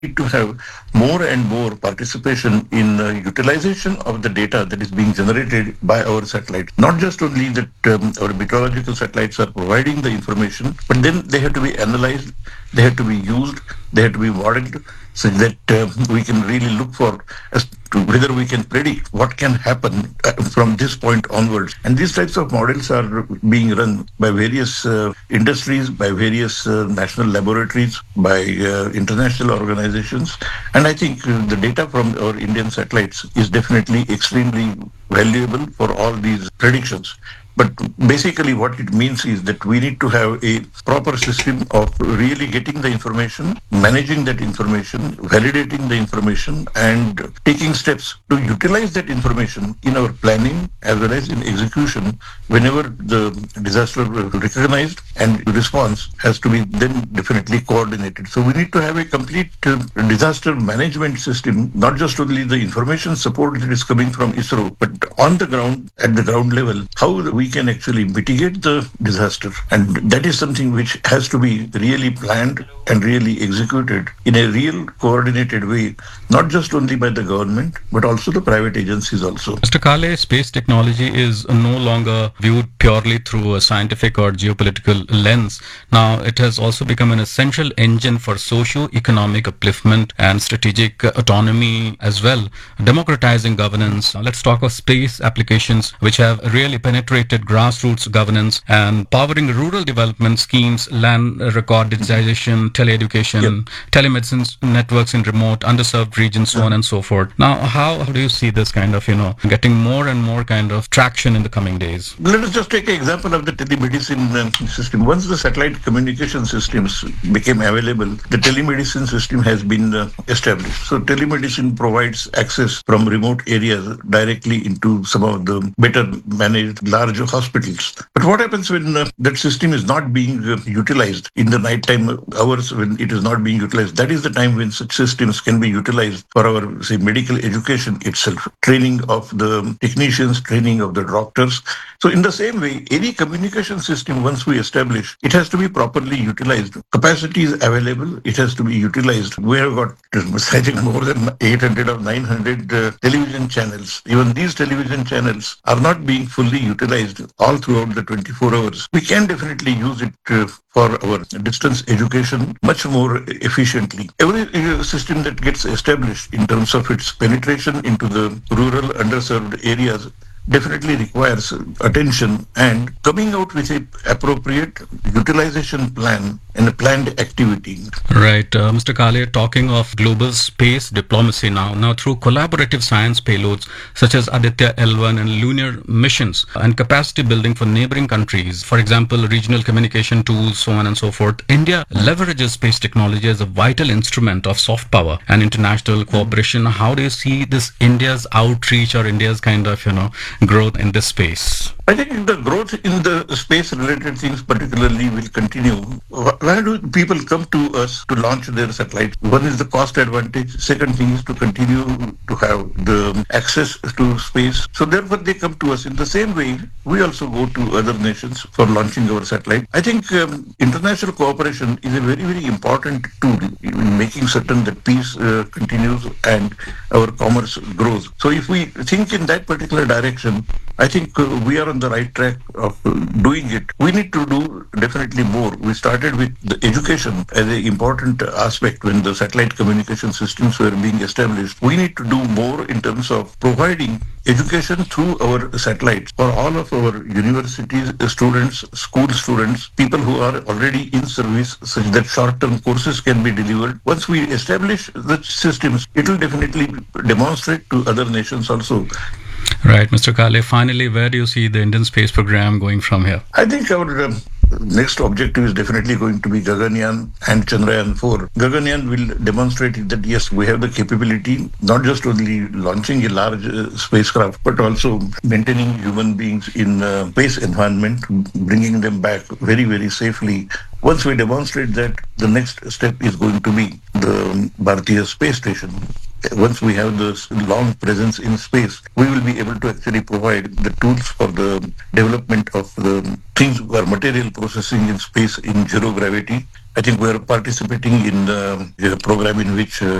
need to have more and more participation in utilization of the data that is being generated by our satellites. Not just only that our meteorological satellites are providing the information, but then they have to be analyzed, they have to be used, they have to be modeled so that we can really look for as to whether we can predict what can happen from this point onwards. And these types of models are being run by various industries, by various national laboratories, by international organizations. And I think the data from our Indian satellites is definitely extremely valuable for all these predictions. But basically, what it means is that we need to have a proper system of really getting the information, managing that information, validating the information, and taking steps to utilize that information in our planning as well as in execution whenever the disaster is recognized and response has to be then definitely coordinated. So we need to have a complete disaster management system, not just only the information support that is coming from ISRO, but on the ground, at the ground level, how we can actually mitigate the disaster. And that is something which has to be really planned and really executed in a real coordinated way, not just only by the government, but also the private agencies also. Mr. Kale, space technology is no longer viewed purely through a scientific or geopolitical lens. Now, it has also become an essential engine for socio-economic upliftment and strategic autonomy as well, democratizing governance. Now, let's talk of space applications which have really penetrated grassroots governance and powering rural development schemes, land record digitization, teleeducation, telemedicine networks in remote, underserved regions, so on and so forth. Now, how do you see this kind of, getting more and more kind of traction in the coming days? Let us just take an example of the telemedicine system. Once the satellite communication systems became available, the telemedicine system has been established. So telemedicine provides access from remote areas directly into some of the better managed large hospitals. But what happens when that system is not being utilized in the nighttime hours when it is not being utilized? That is the time when such systems can be utilized for our, say, medical education itself, training of the technicians, training of the doctors. So in the same way, any communication system, once we establish, it has to be properly utilized. Capacity is available. It has to be utilized. We have got, I think, more than 800 or 900 television channels. Even these television channels are not being fully utilized all throughout the 24 hours. We can definitely use it for our distance education much more efficiently. Every system that gets established in terms of its penetration into the rural underserved areas definitely requires attention and coming out with a appropriate utilization plan and a planned activity. Right. Mr. Kale, talking of global space diplomacy now through collaborative science payloads such as Aditya L1 and lunar missions and capacity building for neighboring countries, for example, regional communication tools, so on and so forth, India leverages space technology as a vital instrument of soft power and international cooperation. How do you see this India's outreach or India's kind of, growth in this space? I think the growth in the space-related things particularly will continue. Why do people come to us to launch their satellites? One is the cost advantage. Second thing is to continue to have the access to space. So therefore they come to us. In the same way, we also go to other nations for launching our satellite. I think international cooperation is a very, very important tool in making certain that peace continues and our commerce grows. So if we think in that particular direction, I think we are on the right track of doing it. We need to do definitely more. We started with the education as an important aspect when the satellite communication systems were being established. We need to do more in terms of providing education through our satellites for all of our universities, students, school students, people who are already in service, such that short-term courses can be delivered. Once we establish the systems, it will definitely demonstrate to other nations also. Right, Mr. Kale, finally, where do you see the Indian space program going from here? I think our next objective is definitely going to be Gaganyaan and Chandrayaan-4. Gaganyaan will demonstrate that yes, we have the capability, not just only launching a large spacecraft, but also maintaining human beings in space environment, bringing them back very, very safely. Once we demonstrate that, the next step is going to be the Bharatiya Space Station. Once we have this long presence in space, we will be able to actually provide the tools for the development of the things or material processing in space in zero gravity I think we are participating in the program in which